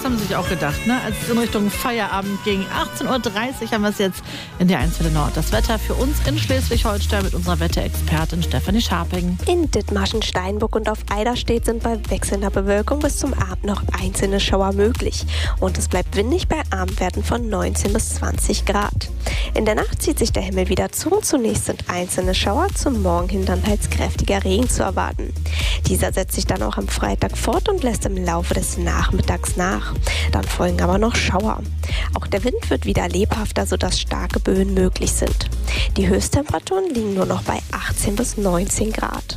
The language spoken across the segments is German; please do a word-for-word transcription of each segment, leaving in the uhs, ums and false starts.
das haben sie sich auch gedacht, ne? Als es in Richtung Feierabend ging. achtzehn Uhr dreißig haben wir es jetzt in der eins Welle Nord. Das Wetter für uns in Schleswig-Holstein mit unserer Wetterexpertin Stefanie Scharping. In Dithmarschen, Steinburg und auf Eiderstedt sind bei wechselnder Bewölkung bis zum Abend noch einzelne Schauer möglich. Und es bleibt windig bei Abendwerten von neunzehn bis zwanzig Grad. In der Nacht zieht sich der Himmel wieder zu. Zunächst sind einzelne Schauer, zum Morgen hin dann teils kräftiger Regen zu erwarten. Dieser setzt sich dann auch am Freitag fort und lässt im Laufe des Nachmittags nach. Dann folgen aber noch Schauer. Auch der Wind wird wieder lebhafter, sodass starke Böen möglich sind. Die Höchsttemperaturen liegen nur noch bei achtzehn bis neunzehn Grad.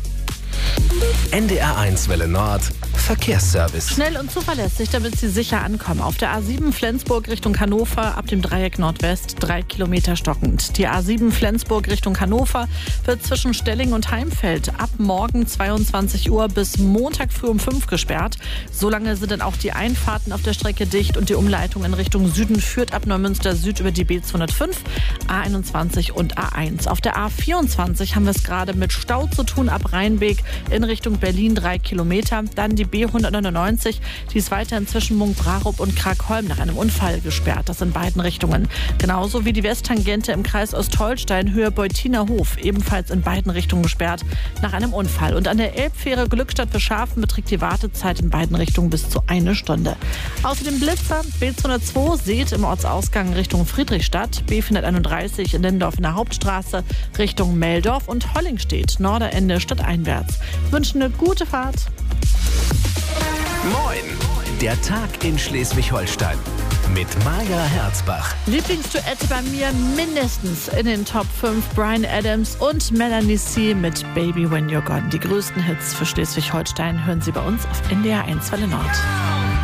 N D R eins Welle Nord Verkehrsservice. Schnell und zuverlässig, damit Sie sicher ankommen. Auf der A sieben Flensburg Richtung Hannover ab dem Dreieck Nordwest drei Kilometer stockend. Die A sieben Flensburg Richtung Hannover wird zwischen Stelling und Heimfeld ab morgen zweiundzwanzig Uhr bis Montag früh um fünf gesperrt. Solange sind dann auch die Einfahrten auf der Strecke dicht und die Umleitung in Richtung Süden führt ab Neumünster Süd über die B zweihundertfünf, A einundzwanzig und A eins. Auf der A vierundzwanzig haben wir es gerade mit Stau zu tun ab Rheinbeek in Richtung Berlin drei Kilometer. Dann die B hundertneunundneunzig, die ist weiterhin zwischen Munk-Brarup und Kragholm nach einem Unfall gesperrt. Das in beiden Richtungen. Genauso wie die Westtangente im Kreis Ostholstein Höhe Beutiner-Hof, ebenfalls in beiden Richtungen gesperrt nach einem Unfall. Und an der Elbfähre Glückstadt für Schafen beträgt die Wartezeit in beiden Richtungen bis zu eine Stunde. Außerdem Blitzer B zweihundertzwei Seet im Ortsausgang Richtung Friedrichstadt, B vierhunderteinunddreißig in Lindorf in der Hauptstraße Richtung Meldorf und Hollingstedt Norderende stadteinwärts. Wünschen eine gute Fahrt. Moin! Der Tag in Schleswig-Holstein mit Maja Herzbach. Lieblingsduette bei mir mindestens in den Top fünf. Bryan Adams und Melanie C. mit Baby When You're Gone. Die größten Hits für Schleswig-Holstein hören Sie bei uns auf N D R eins Welle Nord.